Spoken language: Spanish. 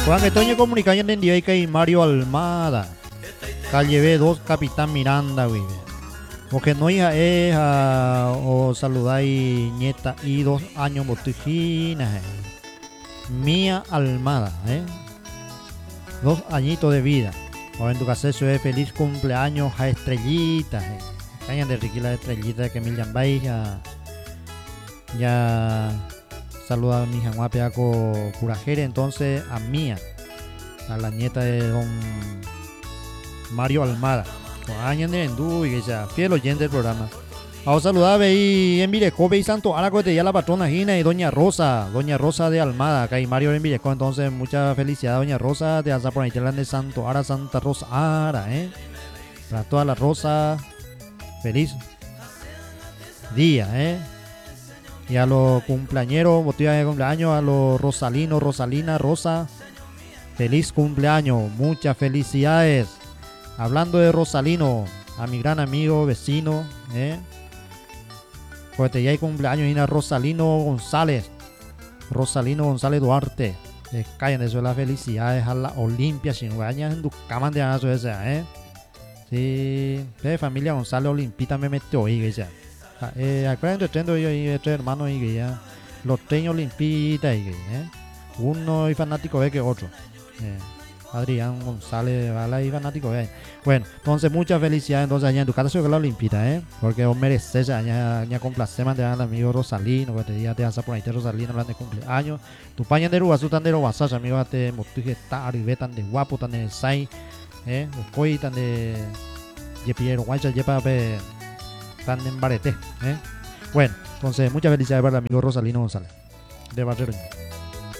Juan que Toño comunicando en día que hay Mario Almada, calle B2, Capitán Miranda, güey. Porque no hija es o saludáis nieta y 2 años botijinas, Mía Almada, 2 añitos de vida. O en tu caso eso es feliz cumpleaños a estrellitas, Cañan de Ricky las estrellitas que me llamáis ya saluda a mi janguapia con curajere, entonces a Mía, a la nieta de don Mario Almada. Años de Endú y que sea fiel oyente del programa. Vamos a saludar y en Vireco, y Santo Árago de ya la patrona Gina y doña Rosa de Almada, acá y Mario en Vireco, entonces mucha felicidad doña Rosa de Alza por ahí de Santo Ara, Santa Rosa Ara, para toda la Rosa, feliz día, y a los cumpleañeros, motivos de cumpleaños, a los Rosalino, Rosalina, Rosa, feliz cumpleaños, muchas felicidades. Hablando de Rosalino, a mi gran amigo, vecino, pues ya hay cumpleaños y a Rosalino González Duarte. Callen de eso las felicidades a la Olimpia, sin guañas en tu cama de anazo esa, Sí, de familia González Olimpita me metió hoy, que ya. Acuérdense entre yo y tres hermanos y que ya. Los tres Olimpita y que, uno es fanático de que otro. Adrián González Bala y fanático de ahí. Bueno, entonces muchas felicidades entonces allá en tu casa soy que la Olimpita, porque vos mereces allá complacemos de al amigo Rosalino, que te diga te vas a por ahí Rosalino hablando de cumpleaños. Tu paña de Ruazú tan de Robasacha, amigo, te motuje está arriba tan de guapo, tan de sai, los tan de Yepiero Guaycha, Yepa tan de embarete, Bueno, entonces muchas felicidades para el amigo Rosalino González de Barrio.